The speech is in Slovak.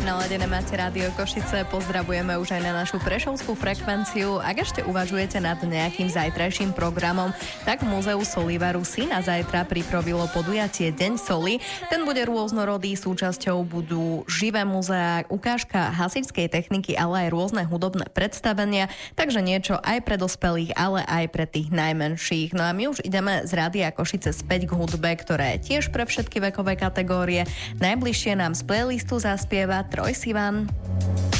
Naladené máte Rádio Košice, pozdravujeme už aj na našu prešovskú frekvenciu. Ak ešte uvažujete nad nejakým zajtrajším programom, tak v Múzeu Solivaru si na zajtra pripravilo podujatie Deň soli. Ten bude rôznorodý, súčasťou budú živé muzeá, ukážka hasičskej techniky, ale aj rôzne hudobné predstavenia, takže niečo aj pre dospelých, ale aj pre tých najmenších. No a my už ideme z Rádia Košice späť k hudbe, ktorá je tiež pre všetky vekové kategórie. Najbližšie nám z playlistu zaspieva Troye Sivan.